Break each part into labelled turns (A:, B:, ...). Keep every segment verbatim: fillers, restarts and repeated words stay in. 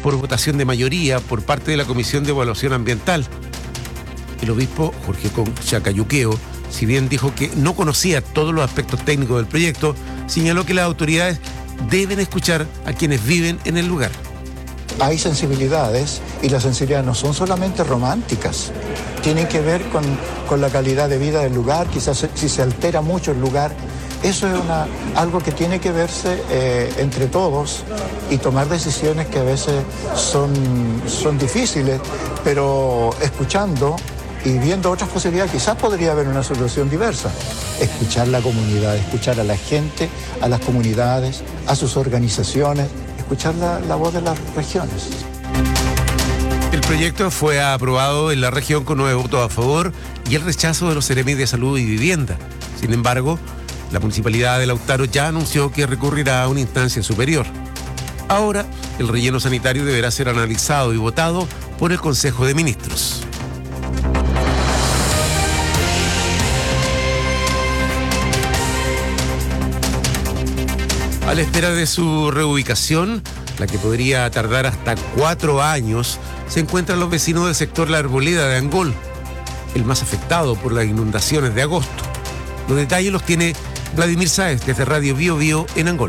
A: por votación de mayoría por parte de la Comisión de Evaluación Ambiental. El obispo Jorge Concha Cayuqueo, si bien dijo que no conocía todos los aspectos técnicos del proyecto, señaló que las autoridades deben escuchar a quienes viven en el lugar.
B: Hay sensibilidades y las sensibilidades no son solamente románticas, tienen que ver con, con la calidad de vida del lugar, quizás si se altera mucho el lugar. Eso es una, algo que tiene que verse eh, entre todos y tomar decisiones que a veces son, son difíciles, pero escuchando y viendo otras posibilidades, quizás podría haber una solución diversa. Escuchar la comunidad, escuchar a la gente, a las comunidades, a sus organizaciones, escuchar la, la voz de las regiones.
A: El proyecto fue aprobado en la región con nueve votos a favor y el rechazo de los seremi de Salud y Vivienda. Sin embargo, la Municipalidad de Lautaro ya anunció que recurrirá a una instancia superior. Ahora, el relleno sanitario deberá ser analizado y votado por el Consejo de Ministros. A la espera de su reubicación, la que podría tardar hasta cuatro años, se encuentran los vecinos del sector La Arboleda de Angol, el más afectado por las inundaciones de agosto. Los detalles los tiene Vladimir Sáez desde Radio Bio Bio en Angol.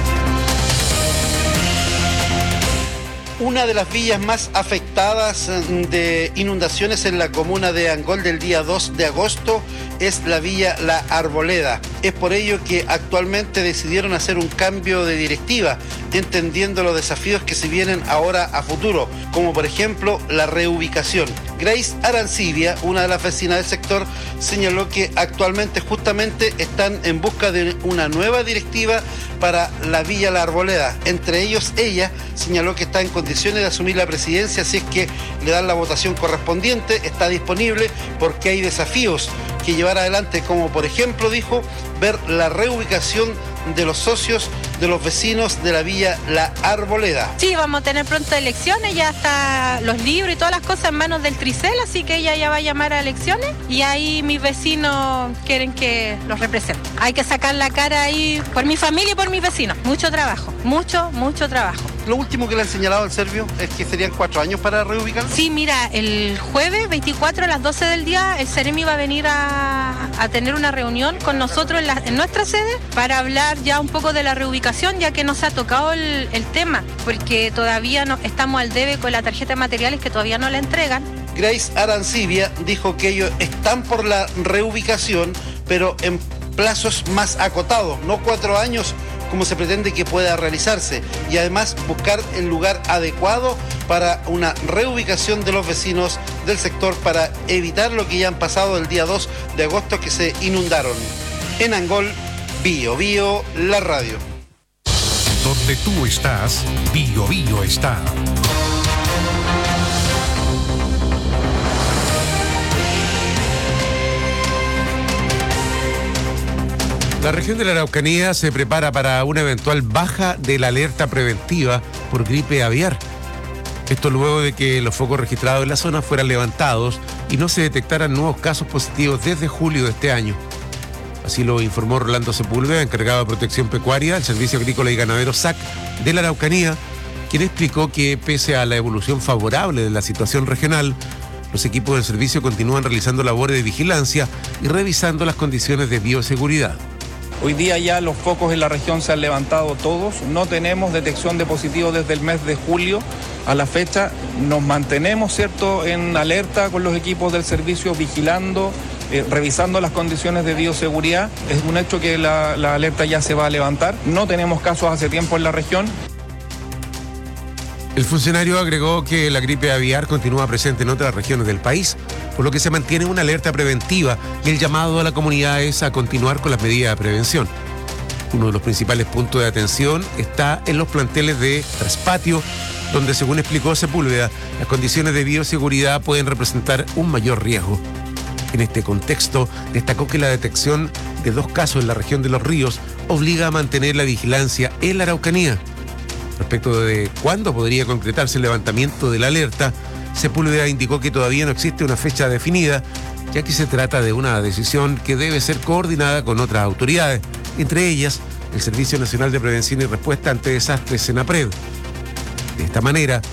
C: Una de las villas más afectadas de inundaciones en la comuna de Angol del día dos de agosto es la villa La Arboleda. Es por ello que actualmente decidieron hacer un cambio de directiva, entendiendo los desafíos que se vienen ahora a futuro, como por ejemplo la reubicación. Grace Arancibia, una de las vecinas del sector, señaló que actualmente justamente están en busca de una nueva directiva para la villa La Arboleda. Entre ellos, ella señaló que está en condiciones de asumir la presidencia si es que le dan la votación correspondiente, está disponible porque hay desafíos que llevar adelante, como por ejemplo, dijo, ver la reubicación de los socios de los vecinos de la villa La Arboleda.
D: Sí, vamos a tener pronto elecciones, ya está los libros y todas las cosas en manos del Tricel, así que ella ya va a llamar a elecciones y ahí mis vecinos quieren que los representen. Hay que sacar la cara ahí por mi familia y por mis vecinos. Mucho trabajo, mucho, mucho trabajo.
C: Lo último que le han señalado al Servio es que serían cuatro años para reubicar.
D: Sí, mira, el jueves veinticuatro a las doce del día el Seremi va a venir a, a tener una reunión con nosotros en, la, en nuestra sede para hablar ya un poco de la reubicación, ya que no se ha tocado el, el tema, porque todavía no estamos al debe con la tarjeta de materiales que todavía no la entregan.
C: Grace Arancibia dijo que ellos están por la reubicación, pero en plazos más acotados, no cuatro años como se pretende que pueda realizarse, y además buscar el lugar adecuado para una reubicación de los vecinos del sector para evitar lo que ya han pasado el día dos de agosto que se inundaron. En Angol, Bio Bio, la radio.
E: Donde tú estás, Bio Bio está.
A: La región de la Araucanía se prepara para una eventual baja de la alerta preventiva por gripe aviar. Esto luego de que los focos registrados en la zona fueran levantados y no se detectaran nuevos casos positivos desde julio de este año. Así lo informó Rolando Sepúlveda, encargado de protección pecuaria del Servicio Agrícola y Ganadero S A C de la Araucanía, quien explicó que pese a la evolución favorable de la situación regional, los equipos del servicio continúan realizando labores de vigilancia y revisando las condiciones de bioseguridad.
F: Hoy día ya los focos en la región se han levantado todos, no tenemos detección de positivos desde el mes de julio a la fecha, nos mantenemos, ¿cierto?, en alerta con los equipos del servicio, vigilando, eh, revisando las condiciones de bioseguridad. Es un hecho que la, la alerta ya se va a levantar, no tenemos casos hace tiempo en la región.
A: El funcionario agregó que la gripe aviar continúa presente en otras regiones del país, por lo que se mantiene una alerta preventiva y el llamado a la comunidad es a continuar con las medidas de prevención. Uno de los principales puntos de atención está en los planteles de traspatio, donde, según explicó Sepúlveda, las condiciones de bioseguridad pueden representar un mayor riesgo. En este contexto, destacó que la detección de dos casos en la región de Los Ríos obliga a mantener la vigilancia en la Araucanía. Respecto de cuándo podría concretarse el levantamiento de la alerta, Sepúlveda indicó que todavía no existe una fecha definida, ya que se trata de una decisión que debe ser coordinada con otras autoridades, entre ellas el Servicio Nacional de Prevención y Respuesta ante Desastres, SENAPRED. De esta manera,